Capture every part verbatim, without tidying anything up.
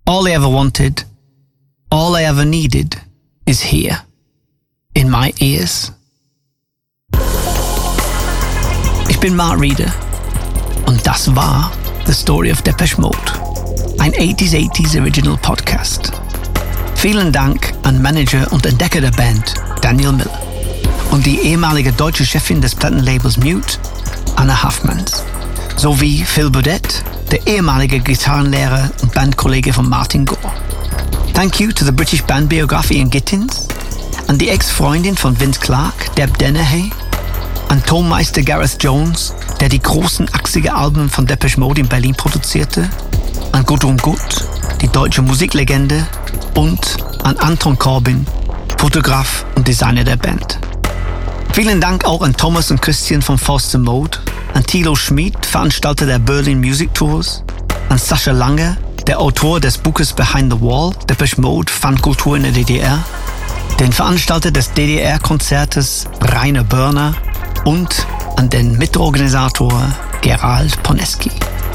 All I ever wanted, all I ever needed is here, in my ears. Ich bin Mark Reeder und das war The Story of Depeche Mode, ein eighties eighties Original Podcast. Vielen Dank an Manager und Entdecker der Band, Daniel Miller, und die ehemalige deutsche Chefin des Plattenlabels Mute, Anna Haffmans, sowie Phil Burdett, der ehemalige Gitarrenlehrer und Bandkollege von Martin Gore. Thank you to the British band biography in Gittins, an die Ex-Freundin von Vince Clarke, Deb Dennehy, an Tonmeister Gareth Jones, der die großen achtzige Alben von Depeche Mode in Berlin produzierte, an Gudrun Gut, die deutsche Musiklegende, und an Anton Corbin, Fotograf und Designer der Band. Vielen Dank auch an Thomas und Christian von Forster Mode, an Thilo Schmid, Veranstalter der Berlin Music Tours, an Sascha Lange, der Autor des Buches Behind the Wall, Depeche Mode, Fankultur in der D D R, den Veranstalter des D D R-Konzertes Rainer Börner und an den Mitorganisator Gerald Poneski.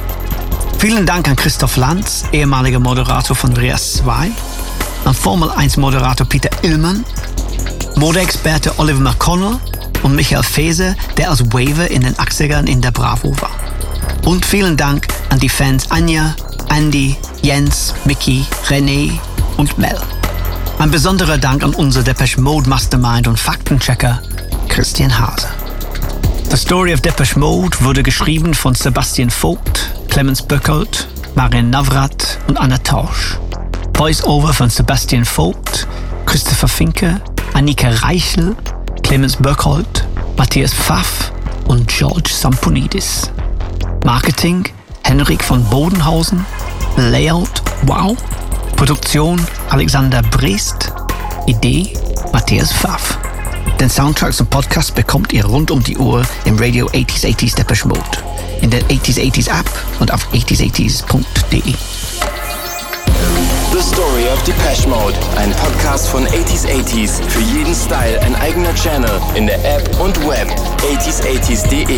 Vielen Dank an Christoph Lanz, ehemaliger Moderator von Rias zwei, an Formel eins Moderator Peter Illmann, Modeexperte Oliver McConnell und Michael Feser, der als Waver in den achtzigern in der Bravo war. Und vielen Dank an die Fans Anja, Andy, Jens, Mickey, René und Mel. Ein besonderer Dank an unser Depeche Mode Mastermind und Faktenchecker Christian Hase. The Story of Depeche Mode wurde geschrieben von Sebastian Vogt, Clemens Böckholt, Marian Navrat und Anna Tausch. Voice-Over von Sebastian Vogt, Christopher Finke, Annika Reichel, Clemens Böckholt, Matthias Pfaff und George Samponidis. Marketing Henrik von Bodenhausen, Layout Wow, Produktion Alexander Brest, Idee Matthias Pfaff. Den Soundtrack zum Podcast bekommt ihr rund um die Uhr im Radio eighties eighties Depeche Mode, in der eighties eighties App und auf eighties eighties punkt de. The Story of Depeche Mode, ein Podcast von eighties eighties. Für jeden Style ein eigener Channel in der App und Web eighties eighties punkt de.